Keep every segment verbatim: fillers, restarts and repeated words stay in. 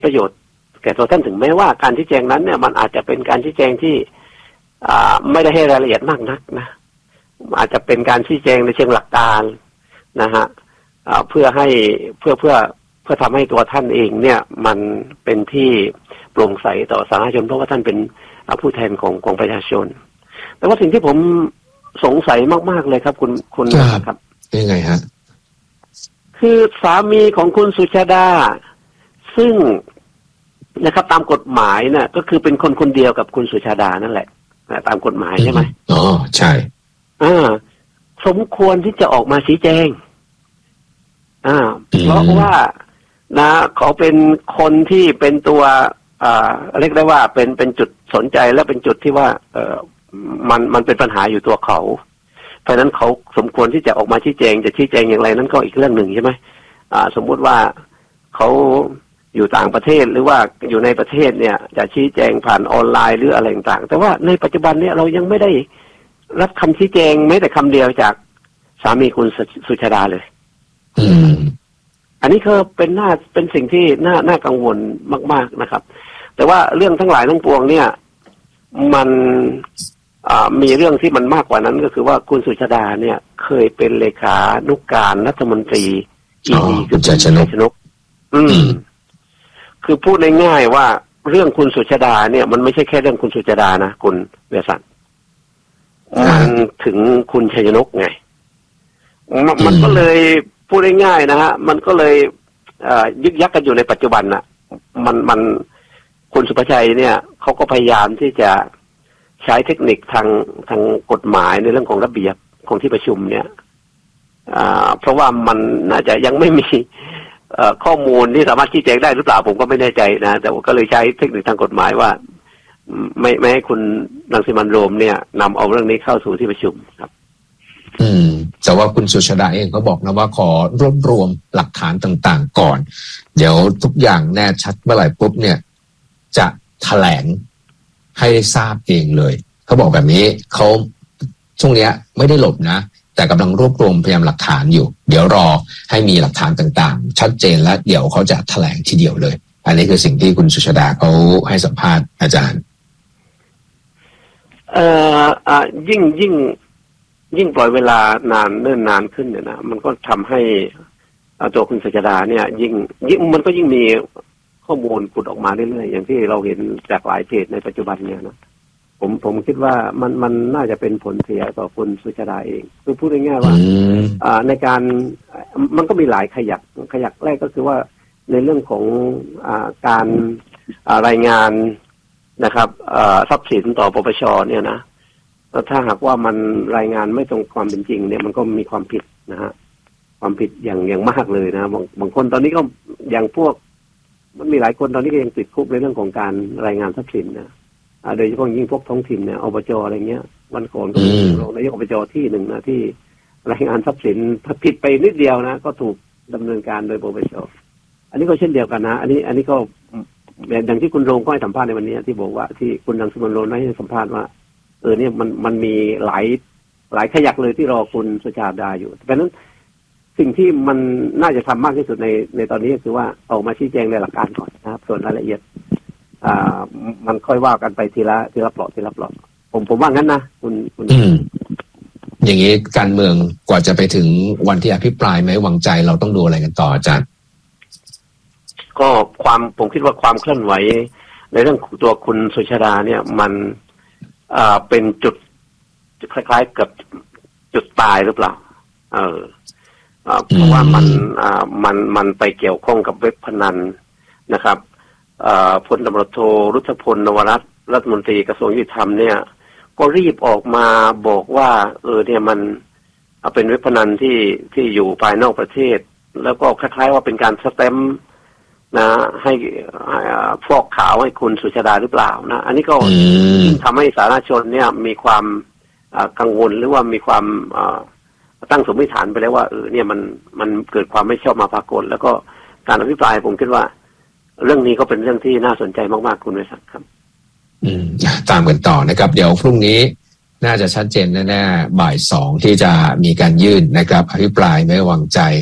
ประโยชน์แก่ตัวท่านถึงแม้ว่าการชี้แจงนั้นเนี่ยมันอาจจะเป็นการชี้แจงที่อ่าไม่ได้ให้รายละเอียดมากนักนะอาจจะเป็นการชี้แจงในเชิงหลักการนะฮะอ่าเพื่อให้เพื่อเพื่อเพื่อทำให้ตัวท่านเองเนี่ยมันเป็นที่โปร่งใสต่อสาธารณชนเพราะว่าท่านเป็นผู้แทนของของประชาชนแต่ว่าสิ่งที่ผมสงสัยมากๆเลยครับคุณคุณครับยังไงฮะคือสามีของคุณสุชาดาซึ่งนะครับตามกฎหมายน่ะก็คือเป็นคนคนเดียวกับคุณสุชาดานั่นแหละตามกฎหมายใช่ไหมอ๋อใช่อ่าสมควรที่จะออกมาชี้แจงอ่าเพราะว่านะเขาเป็นคนที่เป็นตัวอ่าเรียกได้ว่าเป็นเป็นจุดสนใจและเป็นจุดที่ว่าเออมันมันเป็นปัญหาอยู่ตัวเขาเพราะฉะนั้นเขาสมควรที่จะออกมาชี้แจงจะชี้แจงอย่างไรนั้นก็อีกเรื่องหนึ่งใช่ไหมอ่าสมมุติว่าเขาอยู่ต่างประเทศหรือว่าอยู่ในประเทศเนี่ยจะชี้แจงผ่านออนไลน์หรืออะไรต่างๆแต่ว่าในปัจจุบันเนี่ยเรายังไม่ได้รับคำชี้แจงแม้แต่คำเดียวจากสามีคุณสุชาดาเลยอืมอันนี้คือเป็นน่าเป็นสิ่งที่น่าน่ากังวลมากๆนะครับแต่ว่าเรื่องทั้งหลายทั้งปวงเนี่ยมันมีเรื่องที่มันมากกว่านั้นก็คือว่าคุณสุชาดาเนี่ยเคยเป็นเลขานุการรัฐมนตรีอีดีคือชัยชนกอืมคือพูดง่ายๆว่าเรื่องคุณสุชาดาเนี่ยมันไม่ใช่แค่เรื่องคุณสุชาดานะคุณเวสันต์มันถึงคุณชัยชนกไงมันก็เลยพูดง่ายๆนะฮะมันก็เลยยึกยักกันอยู่ในปัจจุบันน่ะมันมันคุณสุภชัยเนี่ยเขาก็พยายามที่จะใช้เทคนิคทางทางกฎหมายในเรื่องของระเบียบของที่ประชุมเนี่ยเพราะว่ามันน่าจะยังไม่มีข้อมูลที่สามารถชี้แจงได้หรือเปล่าผมก็ไม่แน่ใจนะแต่ว่าก็เลยใช้เทคนิคทางกฎหมายว่าไม่ไม่ให้คุณรังสิมันต์โรมเนี่ยนำเอาเรื่องนี้เข้าสู่ที่ประชุมครับอืมแต่ว่าคุณสุชาดาเองก็บอกนะว่าขอรวบรวมหลักฐานต่างๆก่อนเดี๋ยวทุกอย่างแน่ชัดเมื่อไหร่ปุ๊บเนี่ยจะแถลงให้ทราบเองเลยเขาบอกแบบนี้เขาช่วงเนี้ยไม่ได้หลบนะแต่กำลังรวบรวมพยานหลักฐานอยู่เดี๋ยวรอให้มีหลักฐานต่างๆชัดเจนแล้วเดี๋ยวเขาจะแถลงทีเดียวเลยอันนี้คือสิ่งที่คุณสุชาดาเขาให้สัมภาษณ์อาจารย์เอ่ออ่ายิ่งยิ่งยิ่งปล่อยเวลานานเนิ่นนานขึ้นเนี่ยนะมันก็ทำให้ตัวคุณสุชาดาเนี่ยยิ่งยิ่งมันก็ยิ่งมีข้อมูลผุดออกมาเรื่อยๆอย่างที่เราเห็นจากหลายเพจในปัจจุบันเนี่ยนะผมผมคิดว่ามันมันน่าจะเป็นผลเสียต่อคุณสุชาดาเองคือพูดง่ายๆว่าอ่าในการมันก็มีหลายขยักขยักแรกก็คือว่าในเรื่องของอ่าการอ่ารายงานนะครับอ่าทรัพย์สินต่อปปชเนี่ยนะถ้าหากว่ามันรายงานไม่ตรงความเป็นจริงเนี่ยมันก็มีความผิดนะฮะความผิดอย่างอย่างมากเลยนะบางบางคนตอนนี้ก็อย่างพวกมันมีหลายคนตอนนี้ก็ยังติดคุกในเรื่องของการรายงานทรัพย์สินนะโดยเฉพาะยิ่งพวกท้องถิ่นเนี่ยอบจอะไรเงี้ยวันก่อนก็มีรองนายกอบจที่หนึ่งนะที่รายงานทรัพย์สินผิดไปนิดเดียวนะก็ถูกดำเนินการโดยปปชอันนี้ก็เช่นเดียวกันนะอันนี้อันนี้ก็อย่างที่คุณโรงก็ให้สัมภาษณ์ในวันนี้ที่บอกว่าที่คุณรังสิมันต์โรมให้สัมภาษณ์ว่าเออเนี่ยมันมันมีหลายหลายขยักเลยที่รอคุณสุชาดาอยู่เพราะฉะนั้นสิ่งที่มันน่าจะทำมากที่สุดในในตอนนี้ก็คือว่าออกมาชี้แจงในหลักการก่อนนะครับส่วนรายละเอียดอ่ามันค่อยว่ากันไปทีละทีละเปลาะทีละเปลาะผมผมว่างั้นนะคุณคุณอย่างนี้การเมืองกว่าจะไปถึงวันที่อภิปรายไม่วางใจเราต้องดูอะไรกันต่ออาจารย์ก็ความผมคิดว่าความเคลื่อนไหวในเรื่องตัวคุณสุชาดาเนี่ยมันอ่าเป็นจุดคล้ายๆกับจุดตายหรือเปล่าเออเพราะว่ามันอ่ามันมันไปเกี่ยวข้องกับเว็บพนันนะครับพลตำรวจโทรุชพลนวรัตน์รัฐมนตรีกระทรวงยุติธรรมเนี่ยก็รีบออกมาบอกว่าเออเนี่ยมันเป็นเว็บพนันที่ที่อยู่ภายนอกประเทศแล้วก็คล้ายๆว่าเป็นการสแตมป์นะให้ฟอกขาวให้คุณสุชาดาหรือเปล่านะอันนี้ก็ทำให้สาธารณชนเนี่ยมีความกังวลหรือว่ามีความตั้งสมมติฐานไปแล้วว่าเออเนี่ยมันมันเกิดความไม่ชอบมาพากลแล้วก็การอภิปรายผมคิดว่าเรื่องนี้ก็เป็นเรื่องที่น่าสนใจมากๆคุณวิศักดิ์ครับอืมตามกันต่อนะครับเดี๋ยวพรุ่งนี้น่าจะชัดเจนแน่ๆบ่ายสองที่จะมีการยื่นนะครับอภิปรายไม่ไว้วางใจ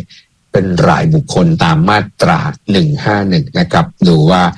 เป็นรายบุคคลตามมาตราหนึ่งห้าหนึ่งนะครับดูว่า